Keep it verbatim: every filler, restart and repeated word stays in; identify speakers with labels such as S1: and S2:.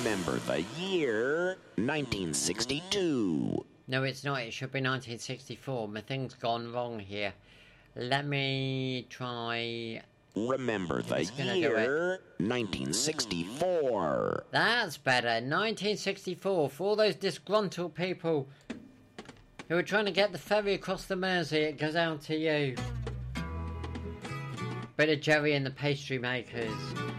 S1: Remember the year nineteen sixty-two.
S2: No, it's not. It should be nineteen sixty-four. My thing's gone wrong here. Let me try...
S1: Remember the year nineteen sixty-four.
S2: That's better. nineteen sixty-four. For all those disgruntled people who are trying to get the ferry across the Mersey, it goes out to you. Bit of Jerry and the Pastry Makers.